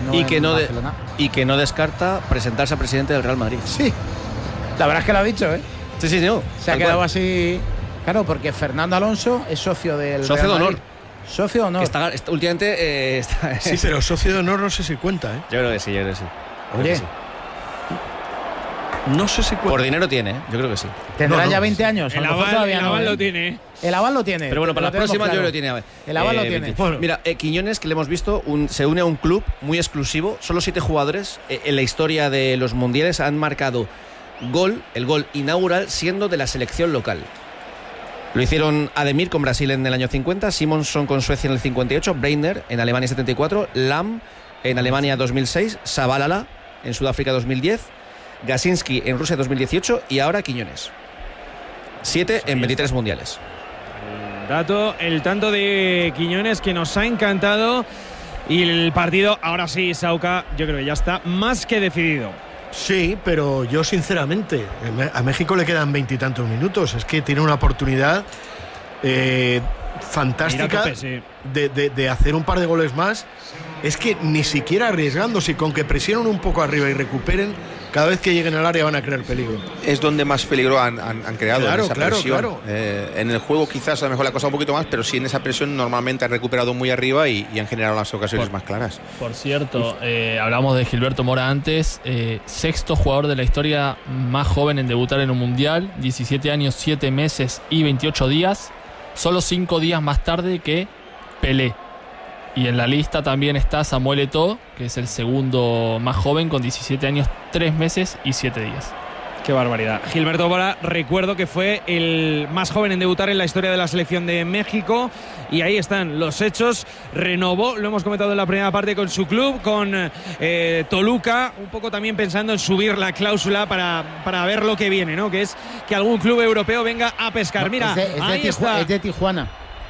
y que no descarta presentarse a presidente del Real Madrid. Sí, la verdad es que lo ha dicho, ¿eh? Sí, no. Se ha quedado así. Claro, porque Fernando Alonso es socio del socio Real de honor. Madrid. Socio de honor. Está últimamente Sí, pero socio de honor no sé si cuenta, ¿eh? Yo creo que sí. Oye, sí. No sé si cuenta. Por dinero tiene, ¿eh? Yo creo que sí. Tendrá ya 20 años. El aval lo tiene. El aval lo tiene. Pero bueno, para la próxima claro. yo creo que tiene. El aval lo tiene. Bueno. Mira, Quiñones, que le hemos visto, se une a un club muy exclusivo. Solo 7 jugadores en la historia de los mundiales han marcado el gol inaugural siendo de la selección local. Lo hicieron Ademir con Brasil en el año 50, Simonson con Suecia en el 58, Breitner en Alemania 74, Lam en Alemania 2006, Zabalala en Sudáfrica 2010, Gasinski en Rusia 2018 y ahora Quiñones. 7 en 23 mundiales. El tanto de Quiñones que nos ha encantado y el partido, ahora sí, Sauca, yo creo que ya está más que decidido. Sí, pero yo sinceramente, a México le quedan 20 y tantos minutos. Es que tiene una oportunidad fantástica de hacer un par de goles más. Es que ni siquiera arriesgándose, con que presionen un poco arriba y recuperen, cada vez que lleguen al área van a crear peligro. Es donde más peligro han creado, claro, en esa claro, presión. Claro. En el juego quizás a lo mejor la cosa un poquito más, pero sí en esa presión normalmente han recuperado muy arriba y han generado las ocasiones más claras. Por cierto, hablamos de Gilberto Mora antes, sexto jugador de la historia más joven en debutar en un mundial, 17 años, 7 meses y 28 días, solo 5 días más tarde que Pelé. Y en la lista también está Samuel Eto'o, que es el segundo más joven, con 17 años, 3 meses y 7 días. Qué barbaridad. Gilberto Mora, recuerdo que fue el más joven en debutar en la historia de la selección de México. Y ahí están los hechos. Renovó, lo hemos comentado en la primera parte, con su club, con Toluca. Un poco también pensando en subir la cláusula para ver lo que viene, ¿no? Que es que algún club europeo venga a pescar. Mira, ahí está. Es de Tijuana.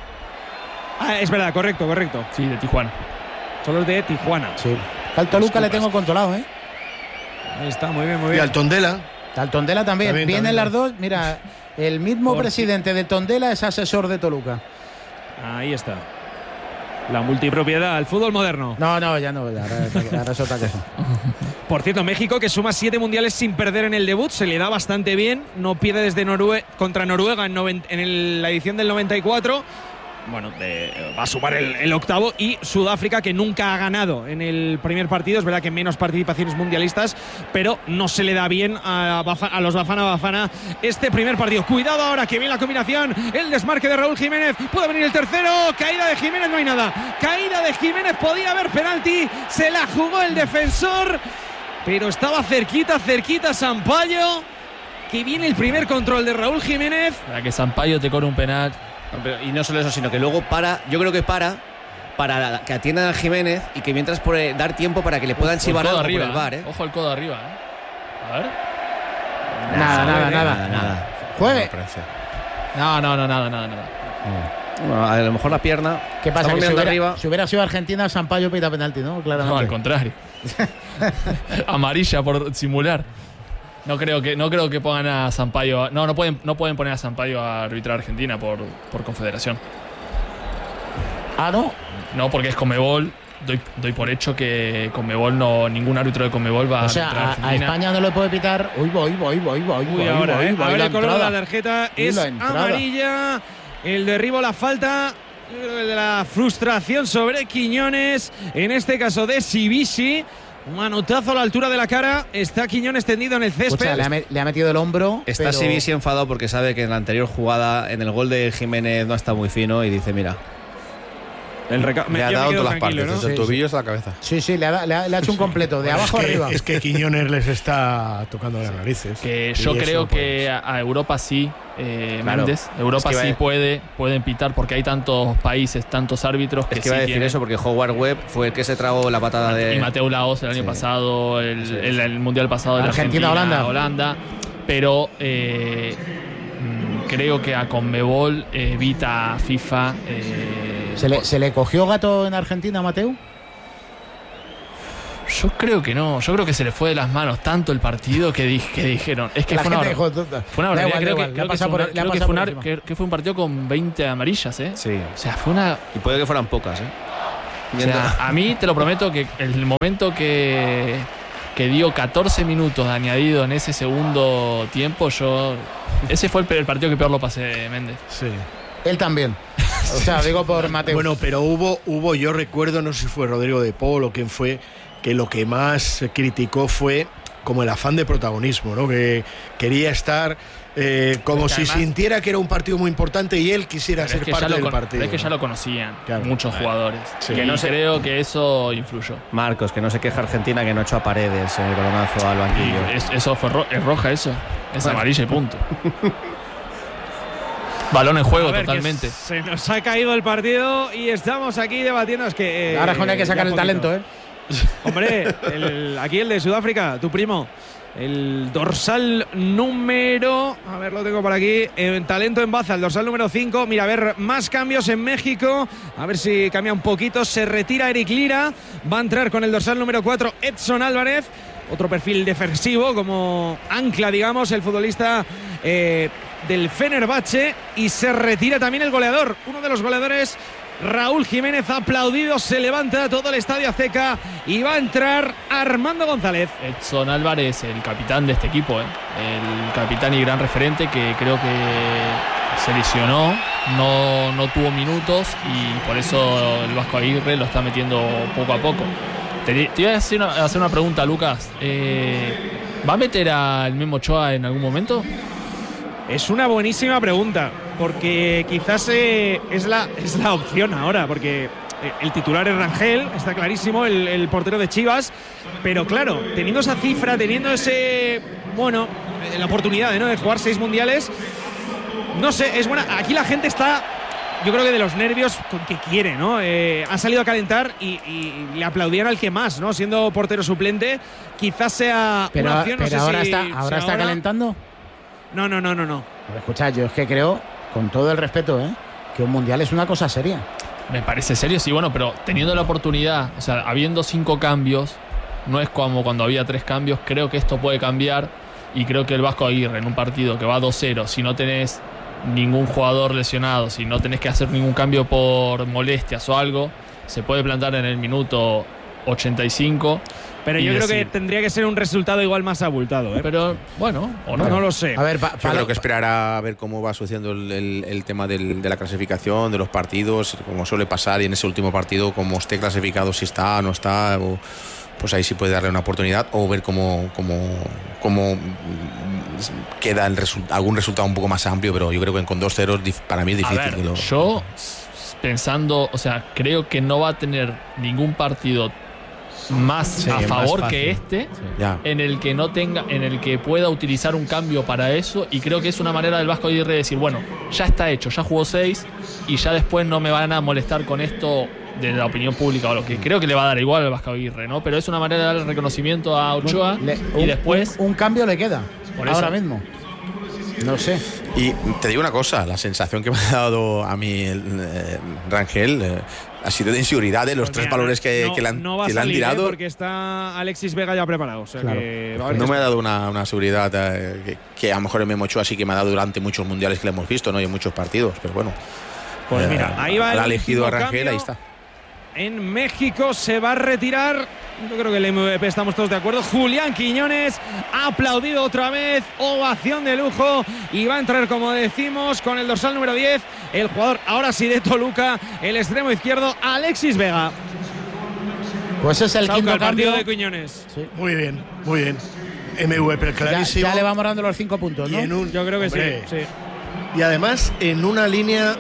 Ah, es verdad, correcto. Sí, de Tijuana. Solo es de Tijuana. Sí. Al Toluca le tengo controlado, ¿eh? Ahí está, muy bien. Y al Tondela. Al Tondela también. Vienen las dos. Mira, el mismo presidente de Tondela es asesor de Toluca. Ahí está. La multipropiedad, el fútbol moderno. No, ya no. Ahora es otra cosa. Por cierto, México, que suma 7 mundiales sin perder en el debut, se le da bastante bien. No pierde desde contra Noruega en la edición del 94. Bueno, va a sumar el octavo. Y Sudáfrica, que nunca ha ganado en el primer partido. Es verdad que menos participaciones mundialistas, pero no se le da bien a los Bafana Bafana este primer partido. Cuidado ahora, que viene la combinación, el desmarque de Raúl Jiménez, puede venir el tercero, caída de Jiménez, no hay nada, caída de Jiménez, podía haber penalti, se la jugó el defensor, pero estaba cerquita Sampaio, que viene el primer control de Raúl Jiménez. Para que Sampaio te corre un penal. Y no solo eso, sino que luego yo creo que para que atiendan a Jiménez y que mientras puede dar tiempo para que le puedan chivar algo arriba, por el VAR, ¿eh? Ojo el codo arriba, A ver. Nada. Juegue. No, nada. Bueno, a lo mejor la pierna. ¿Qué pasa? Que si hubiera sido Argentina, Sampaio pita penalti, ¿no? Claramente. No, al contrario. Amarilla por simular. No creo que pongan a Sampaio. No pueden poner a Sampaio a arbitrar a Argentina por confederación. Ah, ¿no? No, porque es Conmebol. Doy por hecho que Conmebol ningún árbitro de Conmebol va a arbitrar a Argentina. A España no le puede pitar. Uy, ahora el color de la tarjeta es amarilla. El derribo, la falta de la frustración sobre Quiñones, en este caso de Sibisi. Un manotazo a la altura de la cara. Está Quiñones tendido en el césped. Le ha metido el hombro. Está Sibisi enfadado porque sabe que en la anterior jugada, en el gol de Jiménez, no está muy fino y dice, mira. Le ha dado todas las partes, ¿no? desde el tobillo hasta la cabeza. Sí, le ha hecho un completo, de abajo arriba. Es que Quiñones les está tocando las narices. Que yo creo que a Europa sí, Méndez. Europa sí pueden pitar porque hay tantos países, tantos árbitros que iba a decir eso porque Howard Webb fue el que se tragó la patada de... Y Mateu Laoz el año pasado, el mundial pasado de Argentina-Holanda. Pero creo que a Conmebol evita a FIFA. ¿Se le cogió gato en Argentina a Mateu? Yo creo que no. Yo creo que se le fue de las manos tanto el partido que dijeron. Es que fue una barbaridad. Creo que fue un partido con 20 amarillas, ¿eh? Sí. O sea, fue una... Y puede que fueran pocas, ¿eh? O sea, a mí te lo prometo que el momento que dio 14 minutos de añadido en ese segundo tiempo, ese fue el partido que peor lo pasé, Méndez. Sí. Él también. O sea, digo por Mateo. Bueno, pero hubo, yo recuerdo, no sé si fue Rodrigo de Paul o quién fue, que lo que más criticó fue como el afán de protagonismo, ¿no? Que quería estar como si sintiera que era un partido muy importante y él quisiera ser parte del partido. Es que ya lo conocían muchos Claro. jugadores. Sí. Que creo que eso influyó. Marcos, que no se queja Argentina que no echó a Paredes el balonazo al banquillo. Eso fue es roja eso. Es amarilla y punto. Balón en juego totalmente. Se nos ha caído el partido y estamos aquí debatiendo. Es que Ahora Jona, hay que sacar el talento, ¿eh? Hombre, aquí el de Sudáfrica, tu primo. El dorsal número. A ver, lo tengo por aquí. Talento en baza, el dorsal número 5. Mira, a ver, más cambios en México. A ver si cambia un poquito. Se retira Eric Lira. Va a entrar con el dorsal número 4 Edson Álvarez. Otro perfil defensivo como ancla, digamos, el futbolista del Fenerbahce. Y se retira también el goleador. Uno de los goleadores, Raúl Jiménez, aplaudido, se levanta todo el estadio Azteca y va a entrar Armando González. Edson Álvarez, el capitán de este equipo, el capitán y gran referente, que creo que se lesionó, no tuvo minutos y por eso el Vasco Aguirre lo está metiendo poco a poco. Te iba a hacer una pregunta, Lucas. ¿Va a meter al Memo Ochoa en algún momento? Es una buenísima pregunta, porque quizás es la opción ahora, porque el titular es Rangel, está clarísimo, el portero de Chivas, pero claro, teniendo esa cifra, teniendo la oportunidad de jugar 6 mundiales, no sé, es buena. Aquí la gente está, yo creo que de los nervios con que quiere, ¿no? Han salido a calentar y le aplaudían al que más, ¿no? Siendo portero suplente, quizás sea una opción. Pero ahora está calentando. No. Pero escucha, yo es que creo, con todo el respeto, que un mundial es una cosa seria. Me parece serio, sí, bueno, pero teniendo la oportunidad, o sea, habiendo 5 cambios, no es como cuando había 3 cambios, creo que esto puede cambiar y creo que el Vasco Aguirre en un partido que va 2-0, si no tenés ningún jugador lesionado, si no tenés que hacer ningún cambio por molestias o algo, se puede plantar en el minuto 85. Pero yo creo que tendría que ser un resultado igual más abultado, ¿eh? Pero bueno, o no. No lo sé. A ver, Yo creo que esperar a ver cómo va sucediendo el tema de la clasificación, de los partidos, como suele pasar, y en ese último partido, como esté clasificado, si está o no está, pues ahí sí puede darle una oportunidad, o ver cómo queda algún resultado un poco más amplio, pero yo creo que con 2-0 para mí es difícil. Yo pensando, o sea, creo que no va a tener ningún partido más a favor más que en el que no tenga, en el que pueda utilizar un cambio para eso, y creo que es una manera del Vasco Aguirre de decir, bueno, ya está hecho, ya jugó 6 y ya después no me van a molestar con esto de la opinión pública, o lo que creo que le va a dar igual al Vasco Aguirre, ¿no? Pero es una manera de darle reconocimiento a Ochoa y después un cambio le queda ahora mismo. No sé. Y te digo una cosa, la sensación que me ha dado a mí Rangel ha sido de inseguridad de los 3 valores que le han tirado. Porque está Alexis Vega ya preparado. O sea que no me ha dado una seguridad que a lo mejor el Memo Ochoa sí que me ha dado durante muchos mundiales que le hemos visto, ¿no? Y en muchos partidos, pero bueno. Pues mira, ahí va el elegido a Rangel, ahí está. En México se va a retirar, yo creo que el MVP estamos todos de acuerdo, Julián Quiñones, aplaudido otra vez, ovación de lujo, y va a entrar, como decimos, con el dorsal número 10, el jugador ahora sí de Toluca, el extremo izquierdo, Alexis Vega. Pues es el quinto partido cambio de Quiñones. Sí. Muy bien. MVP clarísimo. Ya le vamos dando los 5 puntos, ¿no? Yo creo que sí. Y además en una línea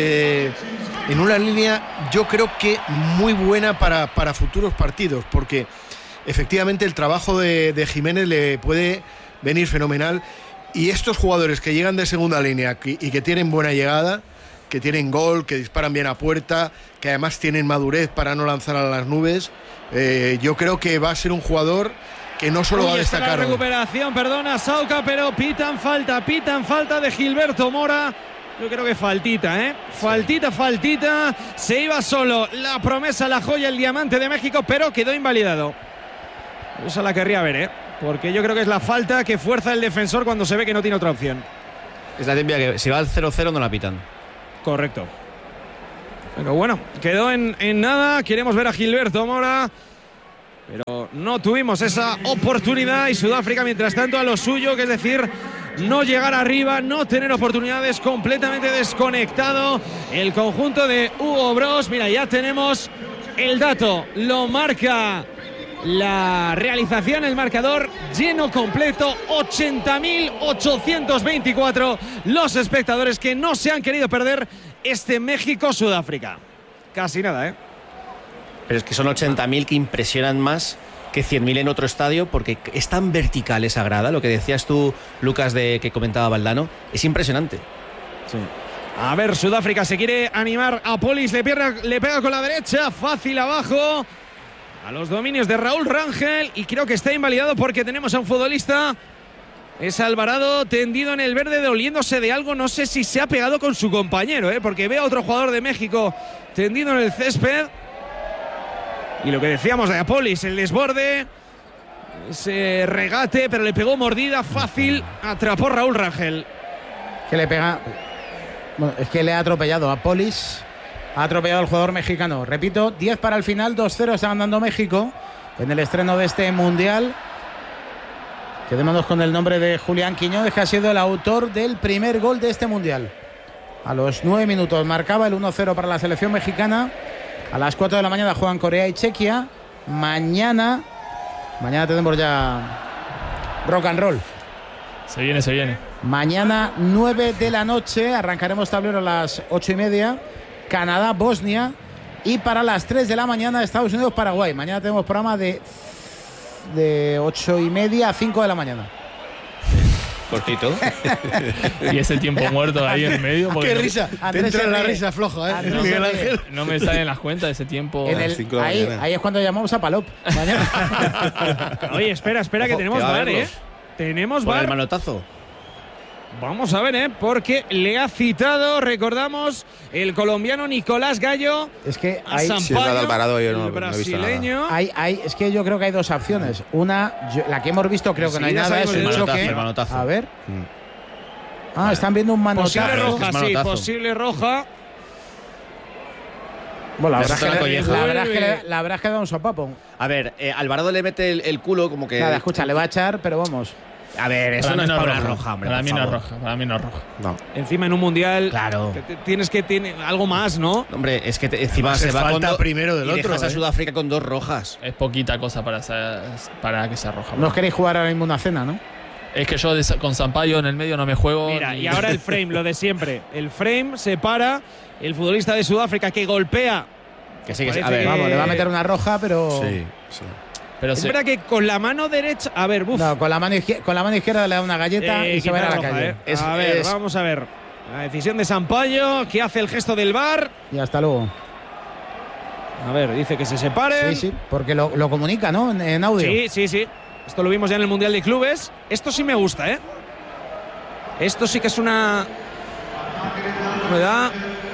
yo creo que muy buena para futuros partidos, porque efectivamente el trabajo de Jiménez le puede venir fenomenal, y estos jugadores que llegan de segunda línea y que tienen buena llegada, que tienen gol, que disparan bien a puerta, que además tienen madurez para no lanzar a las nubes, yo creo que va a ser un jugador que no solo va a destacar. La recuperación, perdona Sauca, pero pitan falta de Gilberto Mora. Yo creo que faltita, Faltita. Se iba solo la promesa, la joya, el diamante de México, pero quedó invalidado. Esa la querría ver, porque yo creo que es la falta que fuerza el defensor cuando se ve que no tiene otra opción. Es la típica que si va al 0-0 no la pitan. Correcto. Pero bueno, quedó en nada. Queremos ver a Gilberto Mora, pero no tuvimos esa oportunidad. Y Sudáfrica, mientras tanto, a lo suyo, que es decir, no llegar arriba, no tener oportunidades, completamente desconectado el conjunto de Hugo Broos. Mira, ya tenemos el dato, lo marca la realización, el marcador lleno completo, 80.824 los espectadores que no se han querido perder este México-Sudáfrica. Casi nada, ¿eh? Pero es que son 80.000 que impresionan más que 100.000 en otro estadio, porque es tan vertical esa grada, lo que decías tú, Lucas, de que comentaba Valdano, es impresionante. Sí. A ver, Sudáfrica se quiere animar a Polis, le pega con la derecha, fácil abajo, a los dominios de Raúl Rangel, y creo que está invalidado porque tenemos a un futbolista, es Alvarado, tendido en el verde, doliéndose de algo. No sé si se ha pegado con su compañero, porque veo a otro jugador de México tendido en el césped. Y lo que decíamos de Apolis, el desborde, ese regate, pero le pegó mordida fácil, atrapó Raúl Rangel. Que le pega, bueno, es que le ha atropellado a Polis, ha atropellado al jugador mexicano. Repito, 10 para el final, 2-0 está andando México en el estreno de este Mundial. Quedémonos con el nombre de Julián Quiñones, que ha sido el autor del primer gol de este Mundial. A los 9 minutos marcaba el 1-0 para la selección mexicana. A las 4 de la mañana juegan Corea y Chequia. Mañana tenemos ya rock and roll. Se viene. Mañana 9 de la noche arrancaremos tablero a las 8:30. Canadá, Bosnia. Y para las 3 de la mañana Estados Unidos, Paraguay. Mañana tenemos programa de 8:30 a 5 de la mañana. Cortito. Y ese tiempo muerto ahí en medio. ¡Qué risa! Te entra la risa floja, ¿eh? Miguel Ángel. No me salen las cuentas de ese tiempo. Ahí es cuando llamamos a Palop. Mañana. Oye, espera, que tenemos VAR, ¿eh? Tenemos Por el VAR. manotazo. Vamos a ver, porque le ha citado, recordamos, el colombiano Nicolás Gallo. Es que a hay, Sampaio, Si es la de Alvarado, yo no el he visto nada. brasileño. es que yo creo que hay dos opciones. Una, la que hemos visto, creo que no hay Enseguida nada, es sabemos un el choque. manotazo. A ver. Están viendo un manotazo. Posible roja, es sí, manotazo. posible roja. Bueno, la Le verdad, la colleja. la verdad es que da un sopapo. A ver, Alvarado le mete el culo como que... Nada, escucha, le va a echar, pero vamos. A ver, eso Para no mí es para una roja. roja, hombre. Para por mí no es favor. roja. Para mí no es roja. No. Encima en un mundial. Claro. Tienes que tener algo más, ¿no? Hombre, es que encima Además, se es va falta con primero del y otro, dejas a ¿eh? Sudáfrica con 2 rojas. Es poquita cosa para que sea roja. No os queréis jugar ahora mismo una cena, ¿no? Es que yo con Sampaio en el medio no me juego. Mira, y ahora el frame, lo de siempre. El frame separa el futbolista de Sudáfrica que golpea. Que sí, que sí. A Parece ver, Vamos, le va a meter una roja, pero. Sí. Pero Es verdad que con la mano derecha. A ver, buf. No, con la mano izquierda le da una galleta y se va a ir a la quita calle. roja, A ver, vamos a ver. La decisión de Sampaio, que hace el gesto del VAR. Y hasta luego. A ver, dice que se separen. Sí, porque lo comunica, ¿no? En audio. Sí. Esto lo vimos ya en el Mundial de Clubes. Esto sí me gusta, ¿eh? Esto sí que es una novedad.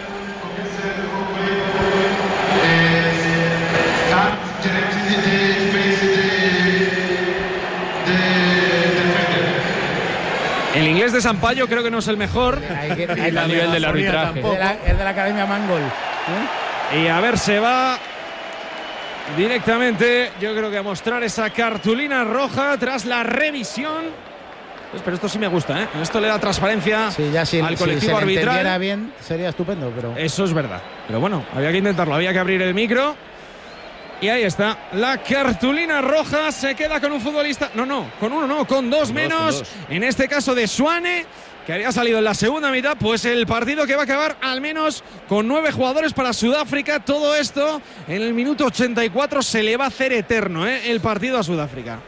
El inglés de Sampaio creo que no es el mejor. el nivel del arbitraje. Es de la Academia Mangol. Y a ver, se va directamente, yo creo que a mostrar esa cartulina roja tras la revisión. Pero esto sí me gusta, ¿eh? Esto le da transparencia Sí, ya al colectivo si se le entendiera arbitral. bien, sería estupendo, pero. Eso es verdad. Pero bueno, había que intentarlo, había que abrir el micro. Y ahí está, la cartulina roja. Se queda con un futbolista. Con dos menos. En este caso de Suane, que había salido en la segunda mitad. Pues el partido que va a acabar al menos con 9 jugadores para Sudáfrica. Todo esto en el minuto 84 se le va a hacer eterno, el partido a Sudáfrica.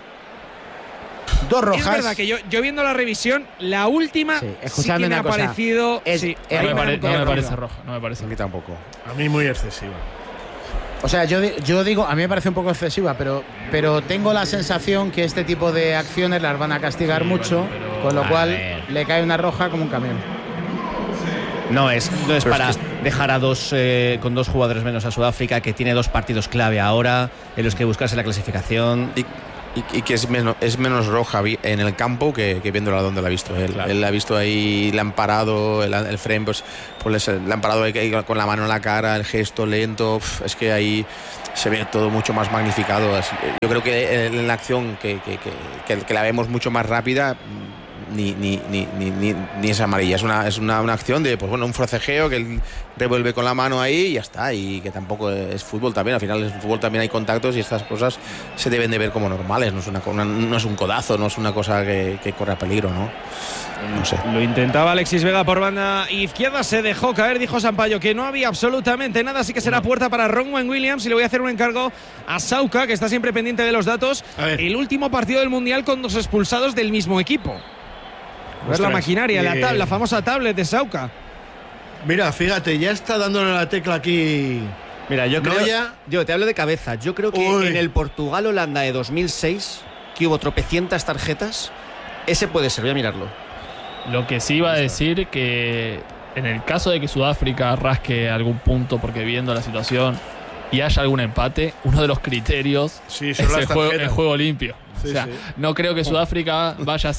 2 rojas. Es verdad que yo viendo la revisión, la última sí que me ha parecido. No me parece roja, no me parece. A mí tampoco. A mí muy excesiva. O sea, yo digo, a mí me parece un poco excesiva, pero tengo la sensación que este tipo de acciones las van a castigar mucho, con lo cual le cae una roja como un camión. No es dejar con 2 jugadores menos a Sudáfrica, que tiene 2 partidos clave ahora en los que buscarse la clasificación. Y que es menos roja en el campo que viéndola donde la ha visto él. Claro. Él la ha visto ahí, le han parado el frame, pues le han parado ahí con la mano en la cara, el gesto lento. Es que ahí se ve todo mucho más magnificado. Yo creo que en la acción que la vemos mucho más rápida, ni es amarilla. Es una acción de, pues bueno, un forcejeo que él revuelve con la mano ahí y ya está. Y que tampoco es fútbol también. Al final en el fútbol también hay contactos y estas cosas se deben de ver como normales. No es un codazo, no es una cosa que corre a peligro, ¿no? No sé. Lo intentaba Alexis Vega por banda izquierda, se dejó caer, dijo Sampaio que no había absolutamente nada, así que será puerta para Ronwen Williams. Y le voy a hacer un encargo a Sauca, que está siempre pendiente de los datos. El último partido del Mundial con 2 expulsados del mismo equipo. Ver la maquinaria, la famosa tablet de Sauca. Mira, fíjate, ya está dándole la tecla aquí. Mira, yo te hablo de cabeza. Yo creo que en el Portugal-Holanda de 2006, que hubo tropecientas tarjetas, ese puede ser, voy a mirarlo. Lo que sí iba a decir, que en el caso de que Sudáfrica rasque algún punto, porque viendo la situación y haya algún empate, uno de los criterios es el juego limpio. Sí, no creo que Sudáfrica vaya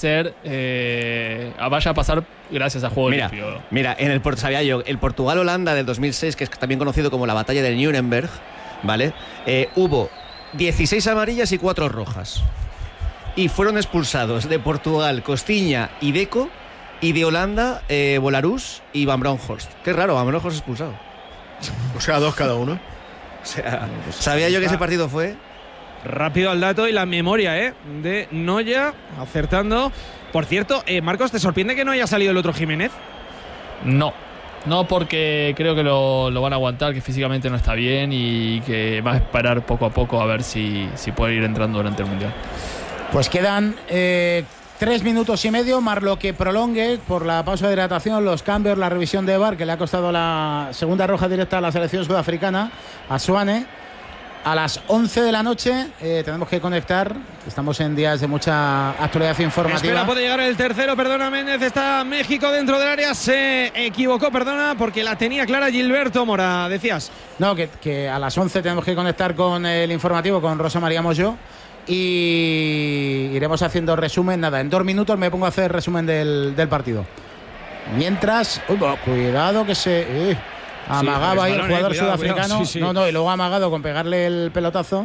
a pasar gracias a juego limpio. Mira, sabía yo, el Portugal-Holanda del 2006, que es también conocido como la batalla de Nuremberg, ¿vale? Hubo 16 amarillas y 4 rojas. Y fueron expulsados de Portugal Costiña y Deco, y de Holanda Bolarus y Van Bronckhorst. Qué raro, Van Bronckhorst expulsado. O sea, 2 cada uno. O sea, sabía yo que ese partido fue. Rápido al dato y la memoria de Noya, acertando. Por cierto, Marcos, ¿te sorprende que no haya salido el otro Jiménez? No, porque creo que lo van a aguantar, que físicamente no está bien y que va a esperar poco a poco a ver si puede ir entrando durante el Mundial. Pues quedan 3 minutos y medio, más lo que prolongue por la pausa de hidratación, los cambios, la revisión de VAR, que le ha costado la segunda roja directa a la selección sudafricana, a Suane. A las 11 de la noche tenemos que conectar. Estamos en días de mucha actualidad informativa. Espera, puede llegar el tercero, perdona Méndez. Está México dentro del área. Se equivocó, perdona, porque la tenía clara Gilberto Mora. Decías. No, que a las 11 tenemos que conectar con el informativo, con Rosa María Moyo. Y iremos haciendo resumen. Nada, en 2 minutos me pongo a hacer resumen del partido. Mientras, cuidado que se... amagaba ahí el jugador sudafricano. Cuidado, sí. No, y luego ha amagado con pegarle el pelotazo.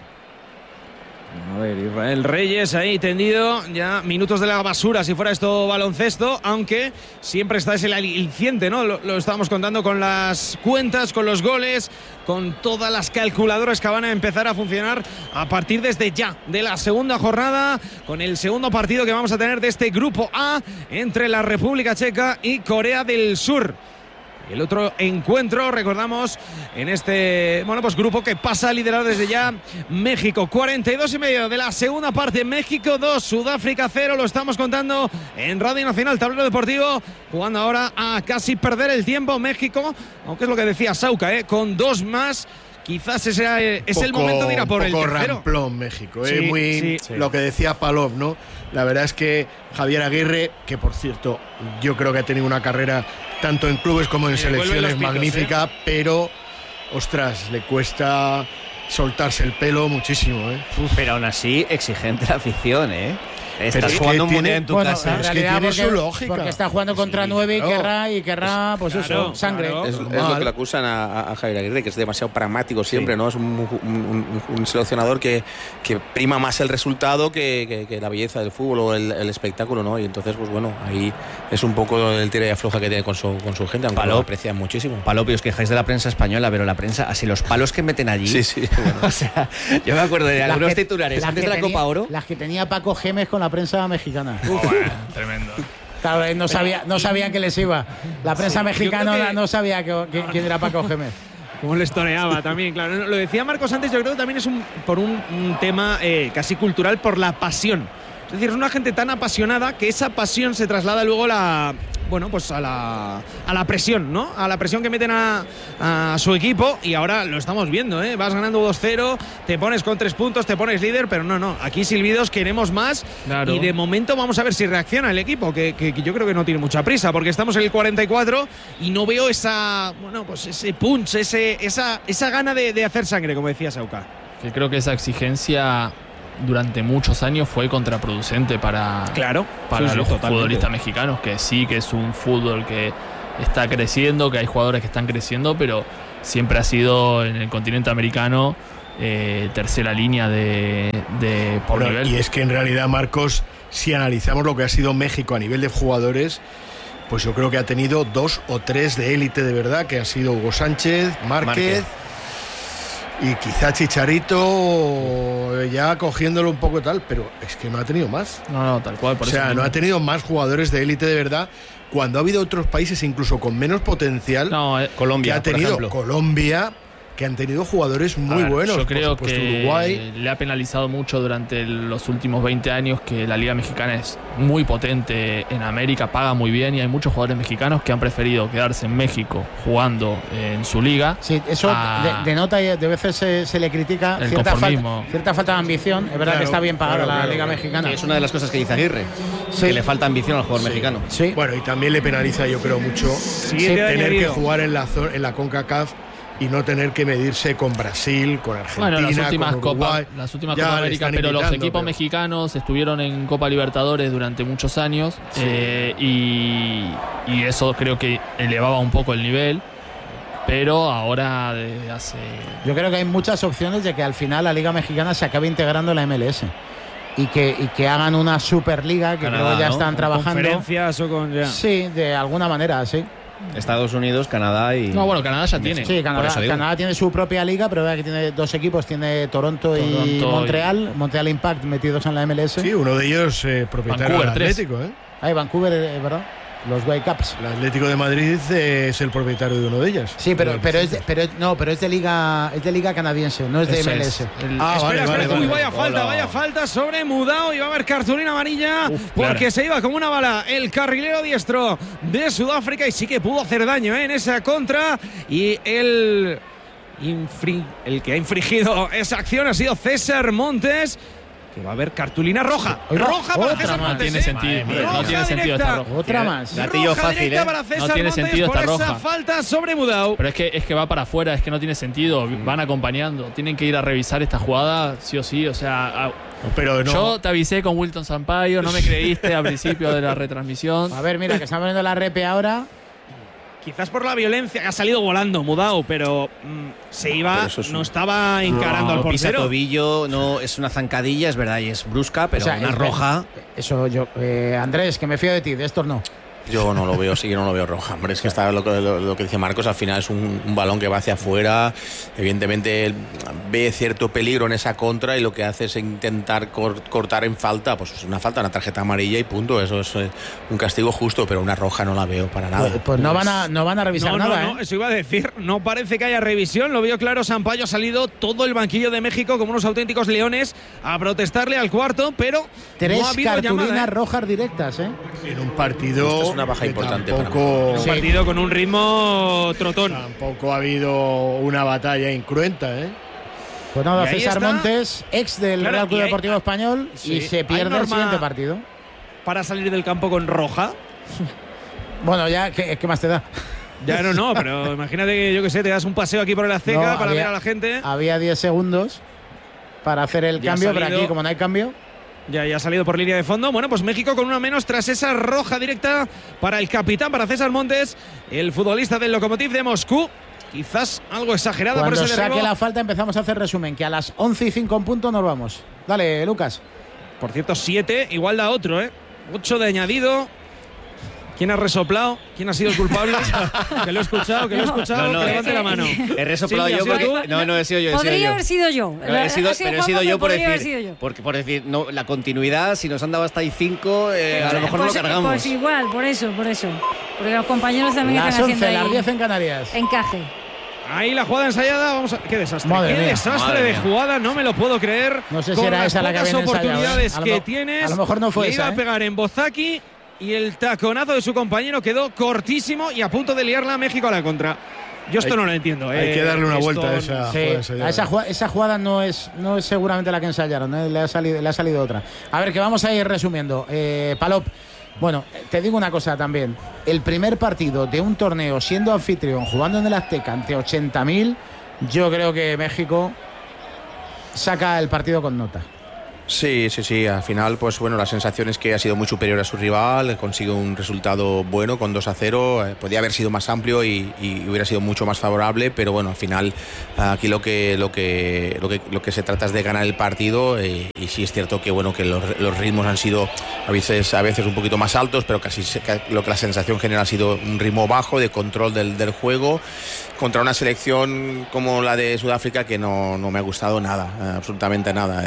A ver, Israel Reyes ahí tendido, ya minutos de la basura si fuera esto baloncesto, aunque siempre está ese aliciente, ¿no? Lo estábamos contando con las cuentas, con los goles, con todas las calculadoras que van a empezar a funcionar a partir desde ya de la segunda jornada, con el segundo partido que vamos a tener de este grupo A entre la República Checa y Corea del Sur. El otro encuentro, recordamos, en este grupo que pasa a liderar desde ya México. 42:30 de la segunda parte. México 2, Sudáfrica 0. Lo estamos contando en Radio Nacional, Tablero Deportivo. Jugando ahora a casi perder el tiempo México, aunque es lo que decía Sauca, con 2 más. Quizás es el momento de ir a por el tercero. Ramplón México, sí. Lo que decía Palov, ¿no? La verdad es que Javier Aguirre, que por cierto yo creo que ha tenido una carrera tanto en clubes como en selecciones magnífica, pero ostras, le cuesta soltarse el pelo muchísimo, Pero aún así exigente la afición, Estás jugando un mundial en tu casa. Es que tiene su lógica. Porque está jugando contra 9 y querrá, pues eso, sangre. Es lo que le acusan a Javier Aguirre, que es demasiado pragmático siempre, ¿no? Es un seleccionador que prima más el resultado que la belleza del fútbol o el espectáculo, ¿no? Y entonces, pues bueno, ahí es un poco el tira y afloja que tiene con su gente, aunque lo aprecian muchísimo. Palopio, os quejáis de la prensa española, pero la prensa, así los palos que meten allí. Sí. Bueno. O sea, yo me acuerdo de algunos titulares antes de la Copa Oro. Las que tenía Paco Gémez con la prensa mexicana. Tremendo. Claro, no sabían que les iba. La prensa mexicana no sabía quién era Paco Gémez. Cómo les toreaba también, claro. Lo decía Marcos antes, yo creo que también es por un tema casi cultural, por la pasión. Es decir, es una gente tan apasionada que esa pasión se traslada luego bueno, pues a la presión, ¿no? A la presión que meten a su equipo, y ahora lo estamos viendo, ¿eh? Vas ganando 2-0, te pones con 3 puntos, te pones líder, pero no, aquí silbidos, queremos más, claro. Y de momento vamos a ver si reacciona el equipo, que yo creo que no tiene mucha prisa, porque estamos en el 44 y no veo ese punch, esa gana de hacer sangre, como decía Sauca. Yo creo que esa exigencia durante muchos años fue contraproducente para los futbolistas mexicanos, que sí que es un fútbol que está creciendo, que hay jugadores que están creciendo, pero siempre ha sido en el continente americano tercera línea por nivel. Y es que en realidad, Marcos, si analizamos lo que ha sido México a nivel de jugadores, pues yo creo que ha tenido 2 o 3 de élite de verdad, que ha sido Hugo Sánchez, Márquez. Y quizá Chicharito ya cogiéndolo un poco tal, pero es que no ha tenido más. No, tal cual. O sea, no ha tenido más jugadores de élite de verdad, cuando ha habido otros países incluso con menos potencial. Colombia, que ha tenido por ejemplo. Colombia, que han tenido jugadores muy buenos. Yo creo por que Uruguay le ha penalizado mucho durante los últimos 20 años que la Liga Mexicana es muy potente en América, paga muy bien, y hay muchos jugadores mexicanos que han preferido quedarse en México jugando en su liga. Sí, eso denota, y de veces se le critica cierta falta de ambición. Es verdad que está bien pagada la Liga Mexicana. Que es una de las cosas que dice Aguirre, que le falta ambición al jugador mexicano. Sí. Bueno, y también le penaliza, yo creo, mucho tener que jugar en la CONCACAF y no tener que medirse con Brasil, con Argentina, con Uruguay. Las últimas Copa América, pero los equipos mexicanos estuvieron en Copa Libertadores durante muchos años, y eso creo que elevaba un poco el nivel, pero ahora desde hace... Yo creo que hay muchas opciones de que al final la Liga Mexicana se acabe integrando en la MLS. Y que hagan una Superliga, que Canadá, creo que ya están trabajando. ¿Conferencias o con ya? Sí, de alguna manera, sí. Estados Unidos, Canadá y... No, bueno, Canadá ya tiene. Sí, Canadá tiene su propia liga, pero vea que tiene 2 equipos, tiene Toronto y Montreal. Montreal Impact metidos en la MLS. Sí, uno de ellos propietario del Atlético, ¿eh? Vancouver, ¿verdad? Los Whitecaps. El Atlético de Madrid es el propietario de uno de ellas. Sí, pero es de liga canadiense, no es de MLS. Espera. Uy, vaya falta sobre Mudao, y va a haber cartulina amarilla porque se iba como una bala el carrilero diestro de Sudáfrica, y sí que pudo hacer daño en esa contra, y el que ha infringido esa acción ha sido César Montes, que va a haber cartulina roja. Roja para César Montes. No tiene sentido. No tiene sentido esta roja. Otra más. Gatillo fácil, ¿eh? Para César No tiene Montes sentido por esta esa roja. falta sobre Mudao. Pero es que va para afuera, es que no tiene sentido. Van acompañando. Tienen que ir a revisar esta jugada, sí o sí. O sea, pero no. Yo te avisé con Wilton Sampaio, no me creíste al principio de la retransmisión. A ver, mira, que está poniendo la repe ahora. Quizás por la violencia, ha salido volando Mudao, pero se iba, no estaba encarando al pisa portero. tobillo, no, es una zancadilla, es verdad, y es brusca, pero una roja. Eso yo, Andrés, que me fío de ti, de estos no. Yo no lo veo, sí que no lo veo roja. Hombre, es que está lo que dice Marcos, al final es un balón que va hacia afuera. Evidentemente él ve cierto peligro en esa contra y lo que hace es intentar cortar en falta. Pues es una falta, una tarjeta amarilla y punto. Eso es un castigo justo, pero una roja no la veo para nada. Pues no van a revisar nada. No, eso iba a decir. No parece que haya revisión. Lo vio claro Sampaio. Ha salido todo el banquillo de México como unos auténticos leones a protestarle al cuarto, pero 3 no ha habido cartulinas llamada, rojas directas, en un partido. Esto es una baja importante tampoco, un partido con un ritmo trotón. Tampoco ha habido una batalla incruenta, Pues nada, César Montes, ex del Real Club Deportivo Español, y se pierde el siguiente partido. Para salir del campo con roja. Bueno, ya, ¿qué más te da? Ya no, pero imagínate que, yo que sé, te das un paseo aquí por el Azteca para ver a la gente. Había 10 segundos para hacer el cambio, pero aquí, como no hay cambio. Ya ha salido por línea de fondo. Bueno, pues México con una menos tras esa roja directa para el capitán, para César Montes, el futbolista del Lokomotiv de Moscú. Quizás algo exagerada por ese derribo. Cuando saque la falta empezamos a hacer resumen, que a las 11:05 en punto nos vamos. Dale, Lucas. Por cierto, 7, igual da otro, 8 de añadido. ¿Quién ha resoplado? ¿Quién ha sido el culpable? Que lo he escuchado, que levante la mano. He resoplado yo porque... No, he sido yo. Podría haber sido yo. He sido yo por decir, no, la continuidad, si nos han dado hasta ahí 5, a lo mejor no lo cargamos. Pues igual, por eso. Porque los compañeros también están haciendo ahí. Las 10 en Canarias. Encaje. Ahí la jugada ensayada, vamos a... ¡Qué desastre! Madre mía. Desastre de jugada! No me lo puedo creer. No sé si era esa la que había ensayado. Oportunidades que tienes. A lo mejor no fue esa. Iba a pegar en Bozaki y el taconazo de su compañero quedó cortísimo y a punto de liarla México a la contra. Yo esto no lo entiendo. Hay que darle una vuelta a esa jugada. Esa jugada no es seguramente la que ensayaron, ¿eh? Le ha salido otra. A ver, que vamos a ir resumiendo. Palop, bueno, te digo una cosa también. El primer partido de un torneo siendo anfitrión, jugando en el Azteca ante 80.000, yo creo que México saca el partido con nota. Sí, al final pues bueno, la sensación es que ha sido muy superior a su rival, consigue un resultado bueno con 2-0, podía haber sido más amplio y hubiera sido mucho más favorable, pero bueno, al final aquí lo que se trata es de ganar el partido y sí es cierto que bueno, que los ritmos han sido a veces un poquito más altos, pero casi lo que la sensación general ha sido un ritmo bajo de control del juego contra una selección como la de Sudáfrica que no me ha gustado nada, absolutamente nada.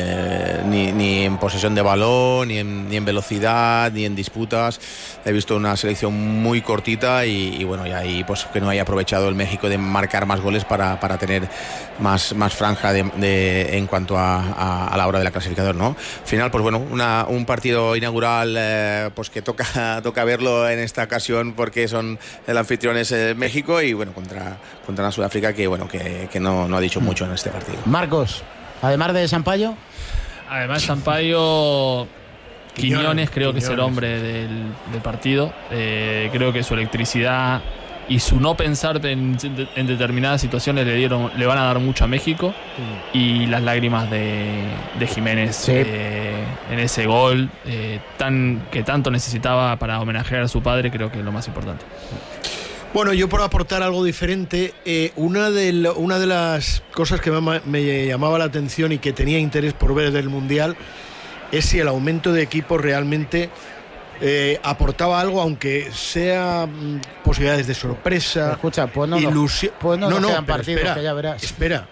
Ni en posesión de balón, ni en velocidad, ni en disputas. He visto una selección muy cortita y bueno, y ahí pues que no haya aprovechado el México de marcar más goles para tener más franja en cuanto a la hora de la clasificador, ¿no? Al final, pues bueno, un partido inaugural pues que toca verlo en esta ocasión porque son el anfitrión es México y bueno, contra la Sudáfrica que bueno que no ha dicho mucho en este partido. Marcos, además de Sampaio. Además, Sampaio, Quiñones creo que es el hombre del partido. Creo que su electricidad y su no pensar en determinadas situaciones le van a dar mucho a México. Y las lágrimas de Jiménez sí. En ese gol que tanto necesitaba para homenajear a su padre, creo que es lo más importante. Bueno, yo por aportar algo diferente, una de las cosas que me llamaba la atención y que tenía interés por ver del Mundial es si el aumento de equipos realmente aportaba algo, aunque sea posibilidades de sorpresa, escucha, pues ilusión. No quedan partidos, espera, que ya verás. Espera.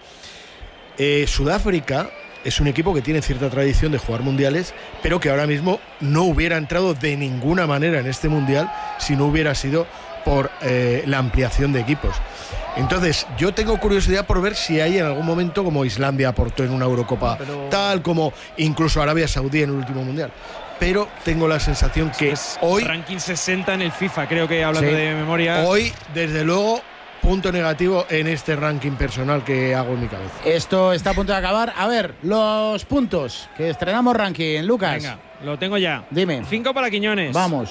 Sudáfrica es un equipo que tiene cierta tradición de jugar mundiales, pero que ahora mismo no hubiera entrado de ninguna manera en este Mundial si no hubiera sido por la ampliación de equipos. Entonces yo tengo curiosidad por ver si hay en algún momento, como Islandia aportó en una Eurocopa, tal como incluso Arabia Saudí en el último Mundial, pero tengo la sensación que hoy ranking 60 en el FIFA, creo que hablando de memoria, hoy desde luego punto negativo en este ranking personal que hago en mi cabeza. Esto está a punto de acabar. A ver, los puntos que estrenamos ranking, Lucas. Venga, lo tengo ya. Dime. 5 para Quiñones. Vamos.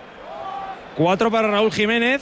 4 para Raúl Jiménez,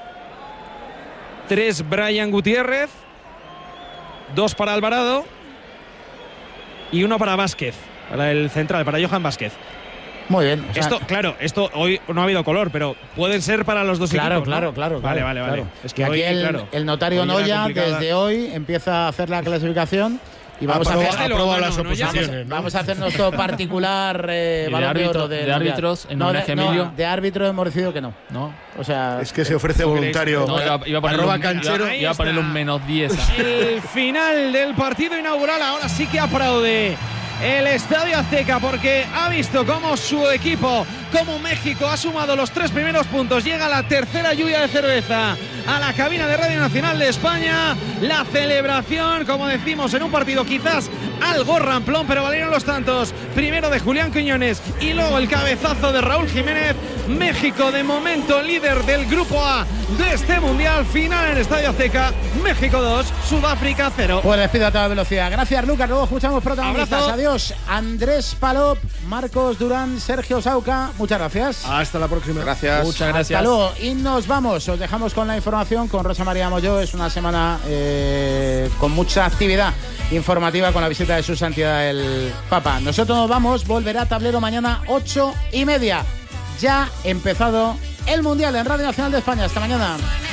3 Brian Gutiérrez, 2 para Alvarado y 1 para Vázquez, para el central, para Johan Vázquez. Muy bien. Esto hoy no ha habido color, pero pueden ser para los dos equipos, ¿no? Claro. Vale. Es que aquí el notario Noya desde hoy empieza a hacer la clasificación. Y vamos a hacer nuestro particular balón de oro de árbitros en homenaje a Emilio. De árbitro hemos decidido que no. O sea, es que se ofrece voluntario. Iba a ponerle un -10. El final del partido inaugural ahora sí que aplaude el Estadio Azteca porque ha visto cómo su equipo, como México, ha sumado los 3 primeros puntos. Llega la tercera lluvia de cerveza a la cabina de Radio Nacional de España. La celebración, como decimos, en un partido quizás algo ramplón, pero valieron los tantos. Primero de Julián Quiñones y luego el cabezazo de Raúl Jiménez. México de momento líder del grupo A de este Mundial. Final en el Estadio Azteca. México 2, Sudáfrica 0. Pues despido a toda velocidad. Gracias, Lucas. Luego escuchamos protagonistas. Abrazo. Adiós. Andrés Palop, Marcos Durán, Sergio Sauca. Muchas gracias. Hasta la próxima. Gracias. Muchas gracias. Hasta luego. Y nos vamos. Os dejamos con la información con Rosa María Molló. Es una semana con mucha actividad informativa con la visita de su santidad el Papa. Nosotros nos vamos. Volverá a Tablero mañana 8:30. Ya empezado el Mundial en Radio Nacional de España. Hasta mañana.